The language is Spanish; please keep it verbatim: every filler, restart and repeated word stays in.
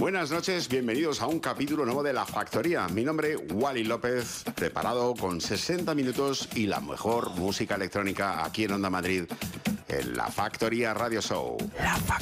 Buenas noches, bienvenidos a un capítulo nuevo de La Factoría. Mi nombre, Wally López, preparado con sesenta minutos y la mejor música electrónica aquí en Onda Madrid, en La Factoría Radio Show. La Factoría.